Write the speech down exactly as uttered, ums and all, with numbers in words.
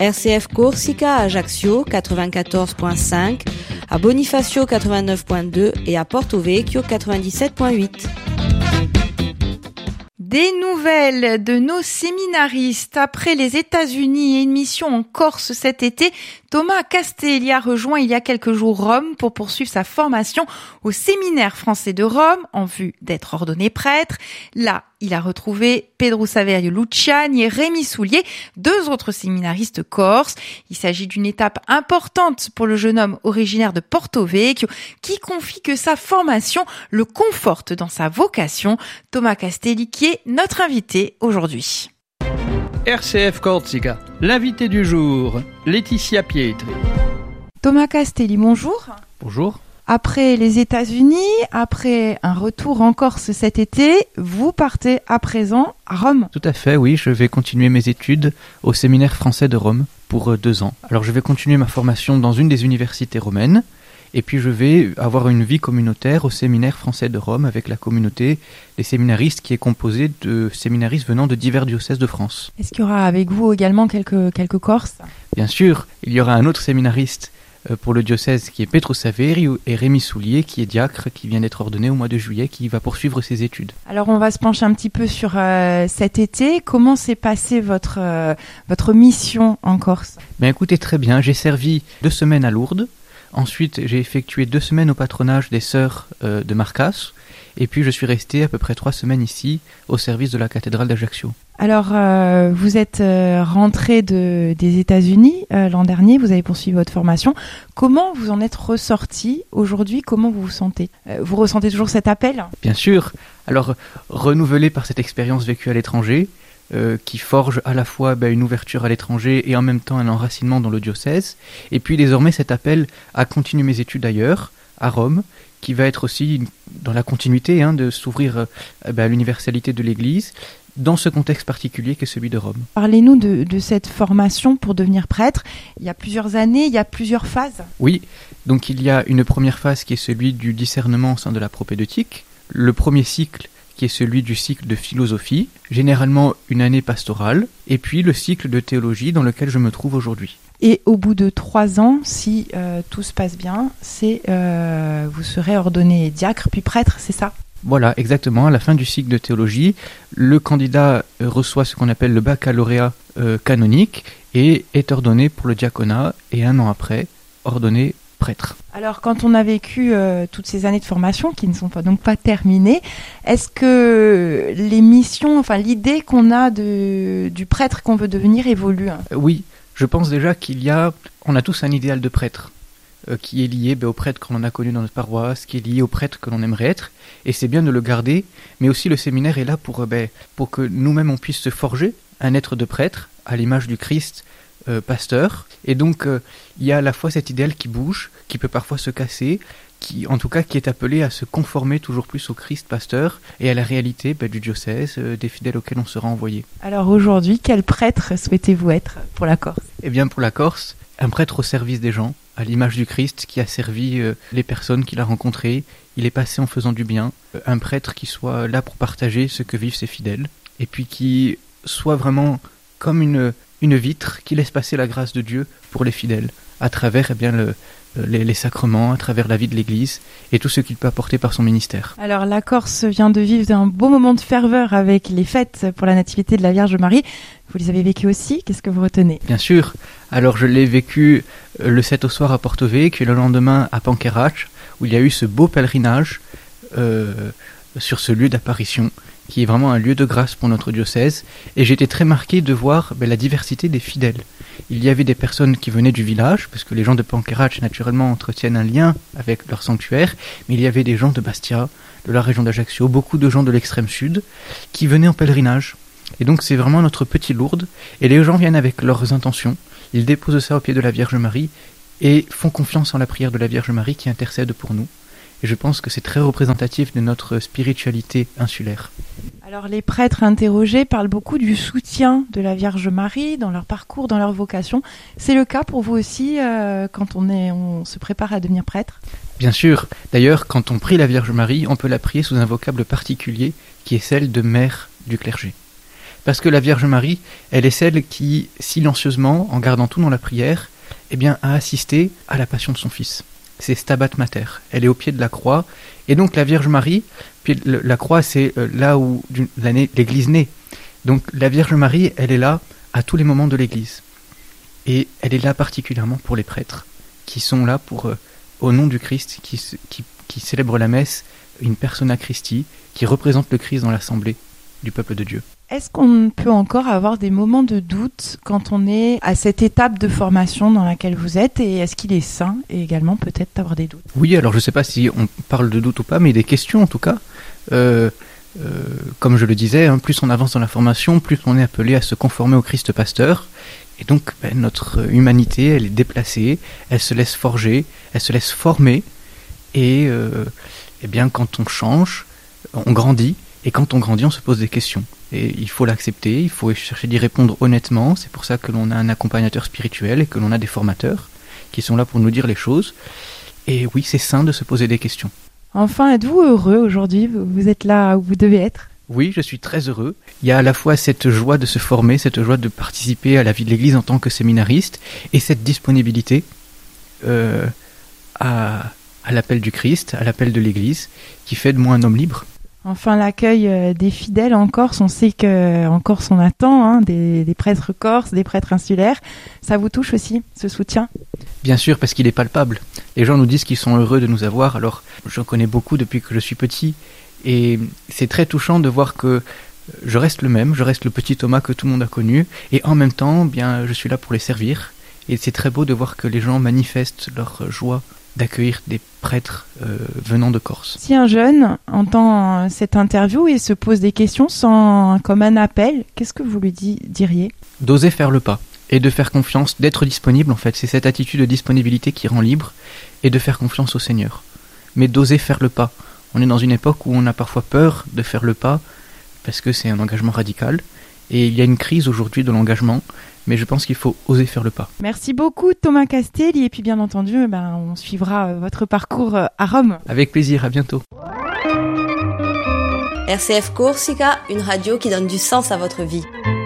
R C F Corsica à Ajaccio quatre-vingt-quatorze virgule cinq, à Bonifacio quatre-vingt-neuf virgule deux et à Porto Vecchio quatre-vingt-dix-sept virgule huit. Des nouvelles de nos séminaristes. Après les États-Unis et une mission en Corse cet été, Thomas Castelli a rejoint il y a quelques jours Rome pour poursuivre sa formation au séminaire français de Rome en vue d'être ordonné prêtre. Là, il a retrouvé Pedro Saverio Luciani et Rémi Soulier, deux autres séminaristes corses. Il s'agit d'une étape importante pour le jeune homme originaire de Porto Vecchio qui confie que sa formation le conforte dans sa vocation. Thomas Castelli qui est notre invité aujourd'hui. R C F Corsica, l'invité du jour, Laetitia Pietri. Thomas Castelli, bonjour. Bonjour. Après les États-Unis, après un retour en Corse cet été, vous partez à présent à Rome. Tout à fait, oui, je vais continuer mes études au séminaire français de Rome pour deux ans. Alors je vais continuer ma formation dans une des universités romaines. Et puis je vais avoir une vie communautaire au séminaire français de Rome avec la communauté des séminaristes qui est composée de séminaristes venant de divers diocèses de France. Est-ce qu'il y aura avec vous également quelques, quelques Corses ? Bien sûr, il y aura un autre séminariste pour le diocèse qui est Pedro Saverio et Rémi Soulier qui est diacre, qui vient d'être ordonné au mois de juillet, qui va poursuivre ses études. Alors on va se pencher un petit peu sur euh, cet été. Comment s'est passée votre, euh, votre mission en Corse ? Ben écoutez, très bien, j'ai servi deux semaines à Lourdes. Ensuite, j'ai effectué deux semaines au patronage des sœurs euh, de Marcas. Et puis, je suis resté à peu près trois semaines ici, au service de la cathédrale d'Ajaccio. Alors, euh, vous êtes euh, rentré de, des États-Unis euh, l'an dernier, vous avez poursuivi votre formation. Comment vous en êtes ressorti aujourd'hui ? Comment vous vous sentez ? euh, Vous ressentez toujours cet appel ? Bien sûr. Alors, renouvelé par cette expérience vécue à l'étranger, Euh, qui forge à la fois bah, une ouverture à l'étranger et en même temps un enracinement dans le diocèse. Et puis désormais cet appel à continuer mes études ailleurs, à Rome, qui va être aussi dans la continuité hein, de s'ouvrir euh, bah, à l'universalité de l'Église, dans ce contexte particulier qu'est celui de Rome. Parlez-nous de, de cette formation pour devenir prêtre. Il y a plusieurs années, il y a plusieurs phases. Oui, donc il y a une première phase qui est celui du discernement au sein de la propédeutique. Le premier cycle qui est celui du cycle de philosophie, généralement une année pastorale, et puis le cycle de théologie dans lequel je me trouve aujourd'hui. Et au bout de trois ans, si euh, tout se passe bien, c'est euh, vous serez ordonné diacre puis prêtre, c'est ça ? Voilà, exactement. À la fin du cycle de théologie, le candidat reçoit ce qu'on appelle le baccalauréat euh, canonique et est ordonné pour le diaconat, et un an après, ordonné prêtre. Alors, quand on a vécu euh, toutes ces années de formation qui ne sont pas, donc pas terminées, est-ce que les missions, enfin l'idée qu'on a de, du prêtre qu'on veut devenir évolue ? euh, Oui, je pense déjà qu'il y a, on a tous un idéal de prêtre euh, qui est lié ben, au prêtre qu'on a connu dans notre paroisse, qui est lié au prêtre que l'on aimerait être, et c'est bien de le garder, mais aussi le séminaire est là pour, euh, ben, pour que nous-mêmes on puisse se forger un être de prêtre à l'image du Christ, Euh, pasteur, et donc euh, il y a à la fois cet idéal qui bouge, qui peut parfois se casser, qui en tout cas qui est appelé à se conformer toujours plus au Christ pasteur et à la réalité bah, du diocèse, euh, des fidèles auxquels on sera envoyé. Alors aujourd'hui, quel prêtre souhaitez-vous être pour la Corse ? Eh bien pour la Corse, un prêtre au service des gens, à l'image du Christ qui a servi euh, les personnes qu'il a rencontrées, il est passé en faisant du bien, euh, un prêtre qui soit là pour partager ce que vivent ses fidèles, et puis qui soit vraiment comme une une vitre qui laisse passer la grâce de Dieu pour les fidèles, à travers eh bien, le, les, les sacrements, à travers la vie de l'Église et tout ce qu'il peut apporter par son ministère. Alors la Corse vient de vivre un beau moment de ferveur avec les fêtes pour la Nativité de la Vierge Marie. Vous les avez vécues aussi, qu'est-ce que vous retenez ? Bien sûr, alors je l'ai vécu le sept au soir à Porto Vecchio et le lendemain à Pancarache, où il y a eu ce beau pèlerinage euh, sur ce lieu d'apparition, qui est vraiment un lieu de grâce pour notre diocèse, et j'étais très marqué de voir ben, la diversité des fidèles. Il y avait des personnes qui venaient du village, parce que les gens de Pancarache, naturellement, entretiennent un lien avec leur sanctuaire, mais il y avait des gens de Bastia, de la région d'Ajaccio, beaucoup de gens de l'extrême sud, qui venaient en pèlerinage. Et donc c'est vraiment notre petit Lourdes, et les gens viennent avec leurs intentions, ils déposent ça au pied de la Vierge Marie, et font confiance en la prière de la Vierge Marie qui intercède pour nous. Et je pense que c'est très représentatif de notre spiritualité insulaire. Alors les prêtres interrogés parlent beaucoup du soutien de la Vierge Marie dans leur parcours, dans leur vocation. C'est le cas pour vous aussi euh, quand on, est, on se prépare à devenir prêtre ? Bien sûr. D'ailleurs, quand on prie la Vierge Marie, on peut la prier sous un vocable particulier qui est celle de mère du clergé. Parce que la Vierge Marie, elle est celle qui, silencieusement, en gardant tout dans la prière, eh bien, a assisté à la passion de son Fils. C'est Stabat Mater. Elle est au pied de la croix. Et donc la Vierge Marie, puis la croix, c'est là où l'Église naît. Donc la Vierge Marie, elle est là à tous les moments de l'Église. Et elle est là particulièrement pour les prêtres, qui sont là pour, euh, au nom du Christ, qui, qui, qui célèbrent la messe, une persona Christi, qui représente le Christ dans l'assemblée du peuple de Dieu. Est-ce qu'on peut encore avoir des moments de doute quand on est à cette étape de formation dans laquelle vous êtes, et est-ce qu'il est sain et également peut-être d'avoir des doutes? Oui, alors je ne sais pas si on parle de doute ou pas, mais des questions en tout cas. Euh, euh, comme je le disais, hein, plus on avance dans la formation, plus on est appelé à se conformer au Christ pasteur. Et donc ben, notre humanité, elle est déplacée, elle se laisse forger, elle se laisse former. Et euh, eh bien, quand on change, on grandit. Et quand on grandit, on se pose des questions. Et il faut l'accepter, il faut chercher d'y répondre honnêtement. C'est pour ça que l'on a un accompagnateur spirituel et que l'on a des formateurs qui sont là pour nous dire les choses. Et oui, c'est sain de se poser des questions. Enfin, êtes-vous heureux aujourd'hui? Vous êtes là où vous devez être? Oui, je suis très heureux. Il y a à la fois cette joie de se former, cette joie de participer à la vie de l'Église en tant que séminariste, et cette disponibilité euh, à, à l'appel du Christ, à l'appel de l'Église, qui fait de moi un homme libre. Enfin, l'accueil des fidèles en Corse, on sait qu'en Corse on attend hein, des, des prêtres corses, des prêtres insulaires. Ça vous touche aussi, ce soutien? Bien sûr, parce qu'il est palpable. Les gens nous disent qu'ils sont heureux de nous avoir. Alors, j'en connais beaucoup depuis que je suis petit. Et c'est très touchant de voir que je reste le même, je reste le petit Thomas que tout le monde a connu. Et en même temps, bien, je suis là pour les servir. Et c'est très beau de voir que les gens manifestent leur joie d'accueillir des prêtres euh, venant de Corse. Si un jeune entend cette interview et se pose des questions sans, comme un appel, qu'est-ce que vous lui di- diriez? D'oser faire le pas et de faire confiance, d'être disponible en fait. C'est cette attitude de disponibilité qui rend libre, et de faire confiance au Seigneur. Mais d'oser faire le pas. On est dans une époque où on a parfois peur de faire le pas parce que c'est un engagement radical. Et il y a une crise aujourd'hui de l'engagement. Mais je pense qu'il faut oser faire le pas. Merci beaucoup Thomas Castelli, et puis bien entendu, ben, on suivra votre parcours à Rome. Avec plaisir, à bientôt. R C F Corsica, une radio qui donne du sens à votre vie.